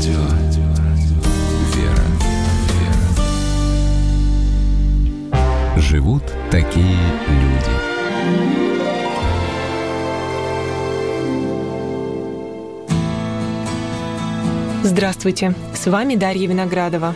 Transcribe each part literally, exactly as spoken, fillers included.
Радио «Вера». Живут такие люди. Здравствуйте, с вами Дарья Виноградова.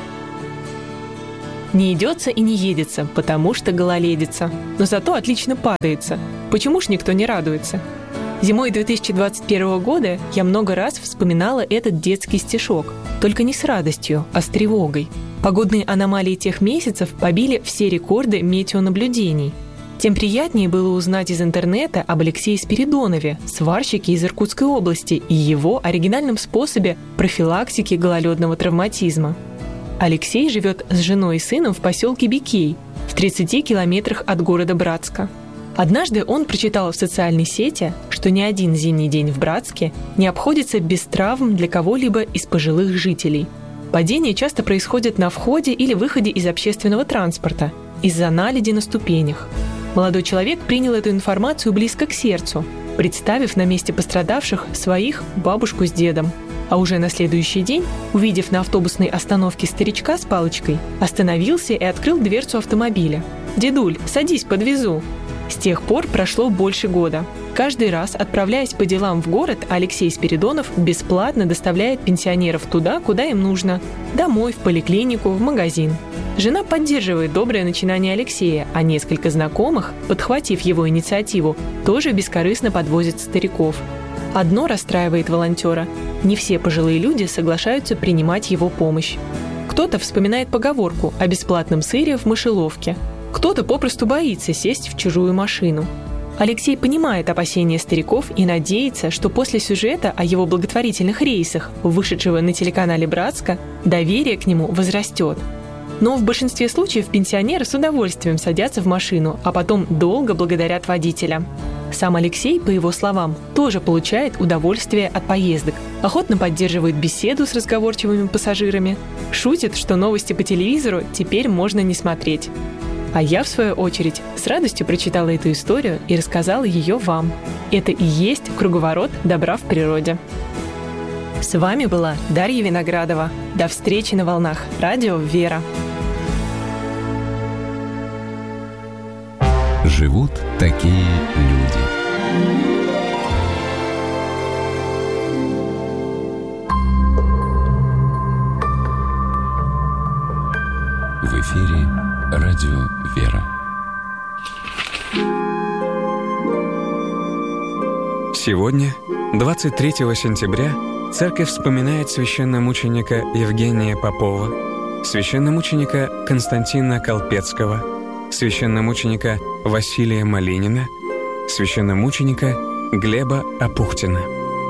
Не идется и не едется, потому что гололедица, но зато отлично падается. Почему ж никто не радуется? Зимой две тысячи двадцать первого года я много раз вспоминала этот детский стишок, только не с радостью, а с тревогой. Погодные аномалии тех месяцев побили все рекорды метеонаблюдений. Тем приятнее было узнать из интернета об Алексее Спиридонове, сварщике из Иркутской области, и его оригинальном способе профилактики гололедного травматизма. Алексей живет с женой и сыном в поселке Бикей, в тридцати километрах от города Братска. Однажды он прочитал в социальной сети, что ни один зимний день в Братске не обходится без травм для кого-либо из пожилых жителей. Падения часто происходят на входе или выходе из общественного транспорта, из-за наледи на ступенях. Молодой человек принял эту информацию близко к сердцу, представив на месте пострадавших своих бабушку с дедом. А уже на следующий день, увидев на автобусной остановке старичка с палочкой, остановился и открыл дверцу автомобиля. «Дедуль, садись, подвезу». С тех пор прошло больше года. Каждый раз, отправляясь по делам в город, Алексей Спиридонов бесплатно доставляет пенсионеров туда, куда им нужно – домой, в поликлинику, в магазин. Жена поддерживает доброе начинание Алексея, а несколько знакомых, подхватив его инициативу, тоже бескорыстно подвозят стариков. Одно расстраивает волонтера – не все пожилые люди соглашаются принимать его помощь. Кто-то вспоминает поговорку о бесплатном сыре в мышеловке, кто-то попросту боится сесть в чужую машину. Алексей понимает опасения стариков и надеется, что после сюжета о его благотворительных рейсах, вышедшего на телеканале «Братска», доверие к нему возрастет. Но в большинстве случаев пенсионеры с удовольствием садятся в машину, а потом долго благодарят водителя. Сам Алексей, по его словам, тоже получает удовольствие от поездок, охотно поддерживает беседу с разговорчивыми пассажирами, шутит, что новости по телевизору теперь можно не смотреть. А я, в свою очередь, с радостью прочитала эту историю и рассказала ее вам. Это и есть круговорот добра в природе. С вами была Дарья Виноградова. До встречи на волнах Радио «Вера». Живут такие люди. В эфире Радио «Вера». Сегодня, двадцать третьего сентября, церковь вспоминает священномученика Евгения Попова, священномученика Константина Колпецкого, священномученика Василия Малинина, священномученика Глеба Апухтина.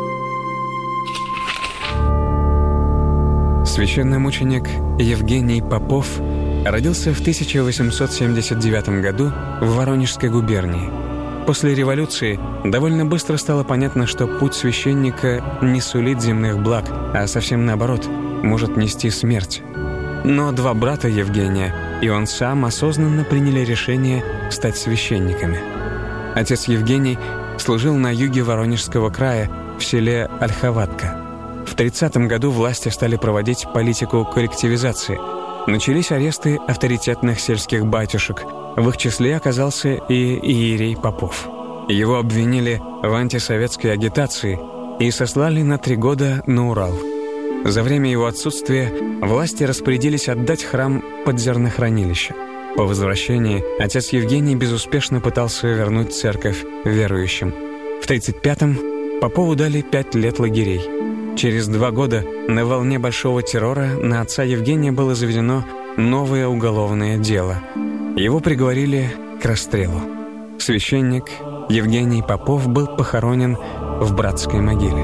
Священномученик Евгений Попов родился в тысяча восемьсот семьдесят девятом году в Воронежской губернии. После революции довольно быстро стало понятно, что путь священника не сулит земных благ, а совсем наоборот, может нести смерть. Но два брата Евгения и он сам осознанно приняли решение стать священниками. Отец Евгений служил на юге Воронежского края в селе Ольховатка. В тридцатом году власти стали проводить политику коллективизации. Начались аресты авторитетных сельских батюшек. В их числе оказался и иерей Попов. Его обвинили в антисоветской агитации и сослали на три года на Урал. За время его отсутствия власти распорядились отдать храм под зернохранилище. По возвращении отец Евгений безуспешно пытался вернуть церковь верующим. В тридцать пятом Попову дали пять лет лагерей. Через два года на волне большого террора на отца Евгения было заведено новое уголовное дело. Его приговорили к расстрелу. Священник Евгений Попов был похоронен в братской могиле.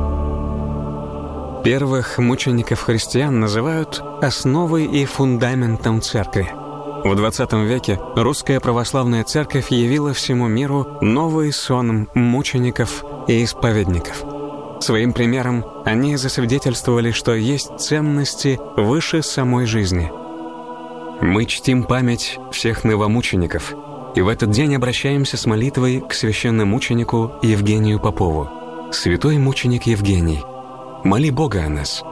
Первых мучеников христиан называют основой и фундаментом церкви. В двадцатом веке русская православная церковь явила всему миру новый сон мучеников и исповедников. Своим примером они засвидетельствовали, что есть ценности выше самой жизни. Мы чтим память всех новомучеников и в этот день обращаемся с молитвой к священномученику Евгению Попову. Святой мученик Евгений, моли Бога о нас,